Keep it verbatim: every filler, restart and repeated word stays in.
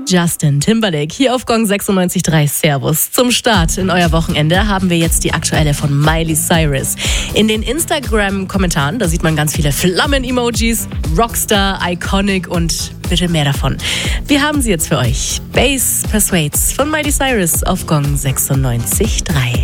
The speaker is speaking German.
Justin Timberlake hier auf Gong sechsundneunzig Komma drei. Servus. Zum Start in euer Wochenende haben wir jetzt die aktuelle von Miley Cyrus. In den Instagram-Kommentaren, da sieht man ganz viele Flammen-Emojis, Rockstar, Iconic und bitte mehr davon. Wir haben sie jetzt für euch. Bass Persuades von Miley Cyrus auf Gong sechsundneunzig Komma drei.